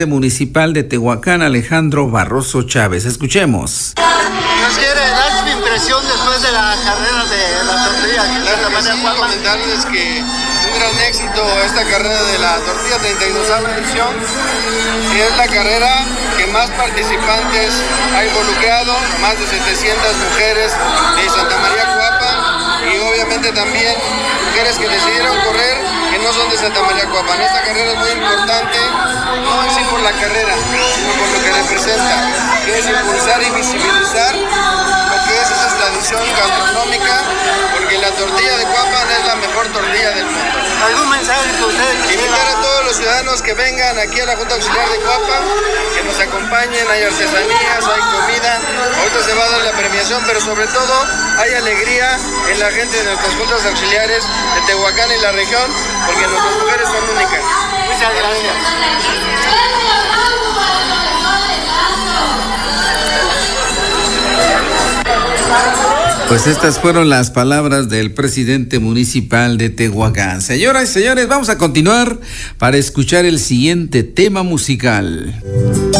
Municipal de Tehuacán, Alejandro Barroso Chávez. Escuchemos. Nos quiere dar su impresión después de la carrera de la tortilla aquí en Santa María Cuapa. Comentarles que un gran éxito esta carrera de la tortilla 32ª edición, que es la carrera que más participantes ha involucrado, más de 700 mujeres de Santa María Cuapa y obviamente también mujeres que decidieron correr que no son de Santa María Cuapa. Esta carrera es muy importante, no en sí por la carrera, sino por lo que representa, que es impulsar y visibilizar lo que es esa tradición gastronómica, porque la tortilla de Cuapan es la mejor tortilla del mundo. ¿Algún mensaje que ustedes quisieran? Invitar a todos los ciudadanos que vengan aquí a la Junta Auxiliar de Cuapan, que nos acompañen, hay artesanías, hay comida, ahorita se va a dar la premiación, pero sobre todo hay alegría en la gente de nuestras juntas auxiliares de Tehuacán y la región, porque nuestras mujeres son únicas. Muchas gracias. Pues estas fueron las palabras del presidente municipal de Tehuacán. Señoras y señores, vamos a continuar para escuchar el siguiente tema musical.